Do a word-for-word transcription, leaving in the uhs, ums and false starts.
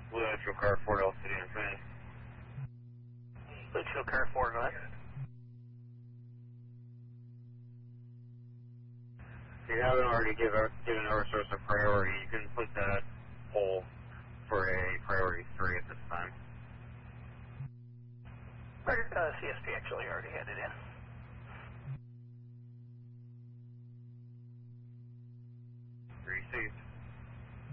Blue Actual Car Ford L City and Fan. Blue Actual Car Ford, what? If you haven't already give our, given our source a priority, you can put that poll for a priority three at this time. Uh, C S P actually already had it in. Received.